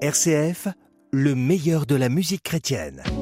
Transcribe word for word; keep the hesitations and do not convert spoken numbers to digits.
R C F, le meilleur de la musique chrétienne.